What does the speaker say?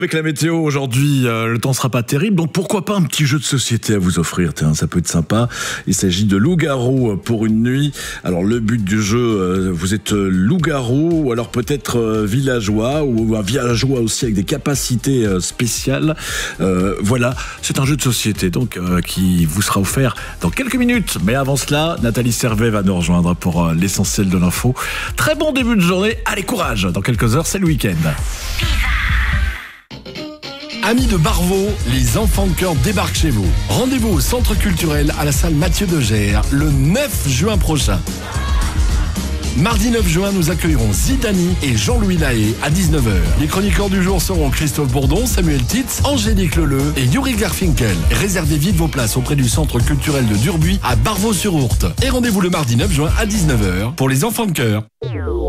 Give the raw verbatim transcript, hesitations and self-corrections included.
Avec la météo aujourd'hui, euh, le temps sera pas terrible, donc pourquoi pas un petit jeu de société à vous offrir, tiens, ça peut être sympa. Il s'agit de loup-garou pour une nuit. Alors le but du jeu, euh, vous êtes loup-garou, ou alors peut-être euh, villageois, ou un villageois aussi avec des capacités euh, spéciales. Euh, voilà, c'est un jeu de société donc euh, qui vous sera offert dans quelques minutes. Mais avant cela, Nathalie Servet va nous rejoindre pour euh, l'essentiel de l'info. Très bon début de journée, allez courage, dans quelques heures c'est le week-end. Amis de Barvaux, les enfants de cœur débarquent chez vous. Rendez-vous au centre culturel à la salle Mathieu de Gers le neuf juin prochain. Mardi neuf juin, nous accueillerons Zidani et Jean-Louis Lahaye à dix-neuf heures. Les chroniqueurs du jour seront Christophe Bourdon, Samuel Titz, Angélique Leleu et Yuri Garfinkel. Réservez vite vos places auprès du centre culturel de Durbuy à Barvaux-sur-Ourthe. Et rendez-vous le mardi neuf juin à dix-neuf heures pour les enfants de cœur.